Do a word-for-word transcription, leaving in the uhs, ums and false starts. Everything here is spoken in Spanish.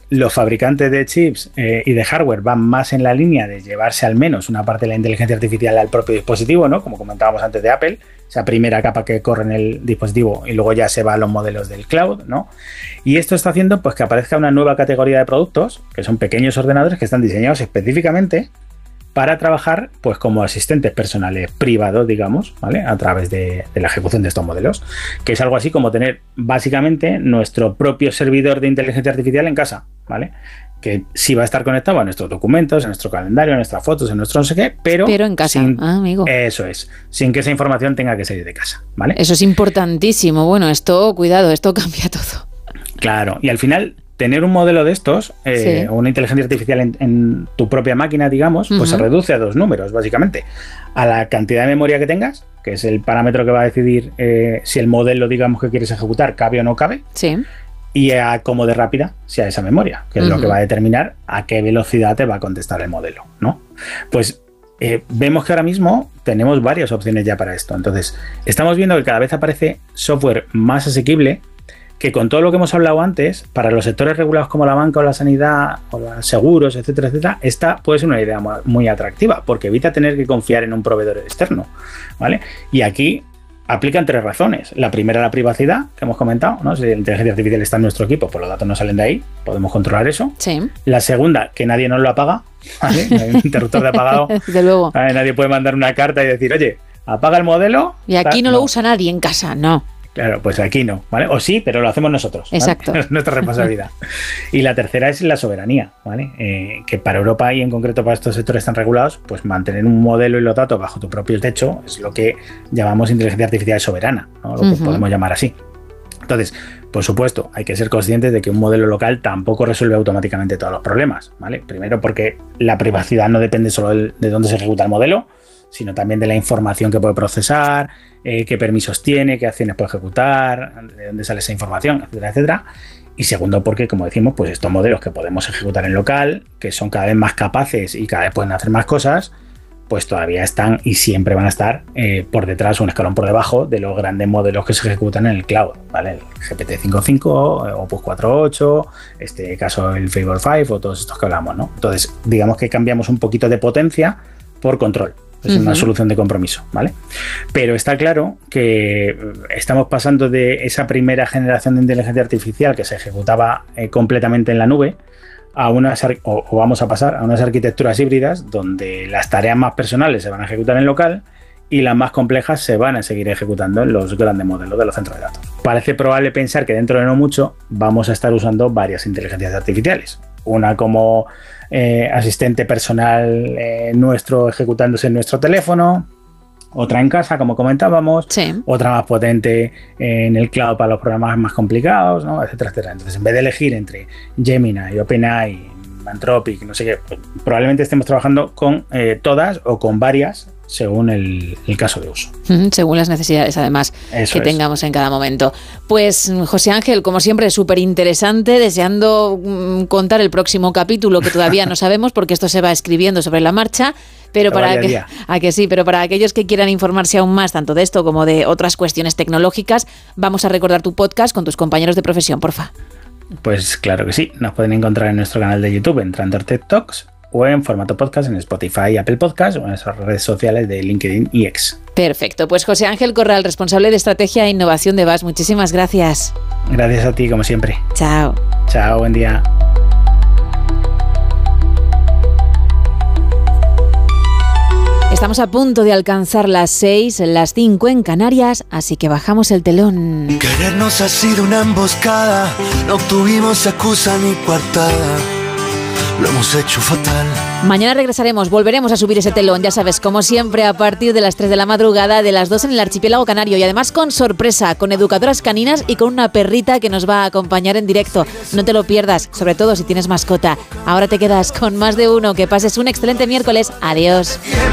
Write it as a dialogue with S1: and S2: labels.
S1: los fabricantes de chips eh, y de hardware van más en la línea de llevarse al menos una parte de la inteligencia artificial al propio dispositivo, ¿no? Como comentábamos antes de Apple, esa primera capa que corre en el dispositivo y luego ya se va a los modelos del cloud, ¿no? Y esto está haciendo pues que aparezca una nueva categoría de productos, que son pequeños ordenadores que están diseñados específicamente para trabajar pues como asistentes personales privados, digamos, ¿vale? A través de, de la ejecución de estos modelos, que es algo así como tener básicamente nuestro propio servidor de inteligencia artificial en casa, ¿vale? Que sí va a estar conectado a nuestros documentos, a nuestro calendario, a nuestras fotos, a nuestro no sé qué, pero...
S2: Pero en casa,
S1: sin,
S2: ah, amigo.
S1: Eso es, sin que esa información tenga que salir de casa, ¿vale?
S2: Eso es importantísimo. Bueno, esto, cuidado, esto cambia todo.
S1: Claro, y al final... Tener un modelo de estos, eh,
S2: sí.
S1: una inteligencia artificial en, en tu propia máquina, digamos, pues uh-huh. se reduce a dos números, básicamente. A la cantidad de memoria que tengas, que es el parámetro que va a decidir eh, si el modelo, digamos, que quieres ejecutar cabe o no cabe.
S2: Sí.
S1: Y a cómo de rápida sea esa memoria, que es uh-huh. lo que va a determinar a qué velocidad te va a contestar el modelo, ¿no? Pues eh, vemos que ahora mismo tenemos varias opciones ya para esto. Entonces, estamos viendo que cada vez aparece software más asequible que con todo lo que hemos hablado antes, para los sectores regulados como la banca o la sanidad o los seguros, etcétera, etcétera, esta puede ser una idea muy atractiva porque evita tener que confiar en un proveedor externo, ¿vale? Y aquí aplican tres razones. La primera, la privacidad, que hemos comentado, ¿no? Si la inteligencia artificial está en nuestro equipo, pues los datos no salen de ahí, podemos controlar eso.
S2: Sí.
S1: La segunda, que nadie nos lo apaga, ¿vale? No hay un interruptor de apagado.
S2: Desde luego.
S1: ¿Vale? Nadie puede mandar una carta y decir, oye, apaga el modelo.
S2: Y aquí no, no lo usa nadie en casa, no.
S1: Claro, pues aquí no, ¿vale? O sí, pero lo hacemos nosotros, ¿vale?
S2: Exacto.
S1: Es nuestra responsabilidad. Y la tercera es la soberanía, ¿vale? Eh, que para Europa y en concreto para estos sectores tan regulados, pues mantener un modelo y los datos bajo tu propio techo es lo que llamamos inteligencia artificial soberana, ¿no? Lo que uh-huh. podemos llamar así. Entonces, por supuesto, hay que ser conscientes de que un modelo local tampoco resuelve automáticamente todos los problemas, ¿vale? Primero porque la privacidad no depende solo de, de dónde se ejecuta el modelo, sino también de la información que puede procesar, eh, qué permisos tiene, qué acciones puede ejecutar, de dónde sale esa información, etcétera, etcétera. Y segundo, porque, como decimos, pues estos modelos que podemos ejecutar en local, que son cada vez más capaces y cada vez pueden hacer más cosas, pues todavía están y siempre van a estar eh, por detrás, un escalón por debajo de los grandes modelos que se ejecutan en el cloud, ¿vale? El G P T cinco punto cinco, Opus cuatro punto ocho, este caso el Fable cinco o todos estos que hablamos, ¿no? Entonces, digamos que cambiamos un poquito de potencia por control. Es uh-huh. una solución de compromiso, ¿vale? Pero está claro que estamos pasando de esa primera generación de inteligencia artificial que se ejecutaba eh, completamente en la nube a unas, o, o vamos a pasar a unas arquitecturas híbridas donde las tareas más personales se van a ejecutar en local y las más complejas se van a seguir ejecutando en los grandes modelos de los centros de datos. Parece probable pensar que dentro de no mucho vamos a estar usando varias inteligencias artificiales. Una como eh, asistente personal eh, nuestro ejecutándose en nuestro teléfono, otra en casa, como comentábamos,
S2: sí.
S1: otra más potente eh, en el cloud para los programas más complicados, ¿no? etcétera, etcétera. Entonces, en vez de elegir entre Gemini, OpenAI, Anthropic, no sé qué, pues, probablemente estemos trabajando con eh, todas o con varias según el, el caso de uso.
S2: Según las necesidades, además,
S1: Eso
S2: que
S1: es.
S2: tengamos en cada momento. Pues, José Ángel, como siempre, súper interesante, deseando mm, contar el próximo capítulo, que todavía no sabemos, porque esto se va escribiendo sobre la marcha, pero para que, a que sí, pero para aquellos que quieran informarse aún más, tanto de esto como de otras cuestiones tecnológicas, vamos a recordar tu podcast con tus compañeros de profesión, porfa.
S1: Pues claro que sí, nos pueden encontrar en nuestro canal de YouTube, entrando a TED Talks, o en formato podcast en Spotify, Apple Podcast o en nuestras redes sociales de LinkedIn y X.
S2: Perfecto, pues José Ángel Corral, responsable de Estrategia e Innovación de B A S, muchísimas gracias.
S1: Gracias a ti, como siempre.
S2: Chao.
S1: Chao, buen día.
S2: Estamos a punto de alcanzar las seis, las cinco en Canarias, así que bajamos el telón.
S3: Querernos ha sido una emboscada, no obtuvimos excusa ni coartada. Lo hemos hecho fatal.
S2: Mañana regresaremos, volveremos a subir ese telón, ya sabes, como siempre, a partir de las tres de la madrugada, de las dos en el archipiélago canario, y además con sorpresa, con educadoras caninas y con una perrita que nos va a acompañar en directo. No te lo pierdas, sobre todo si tienes mascota. Ahora te quedas con Más de Uno, que pases un excelente miércoles. Adiós.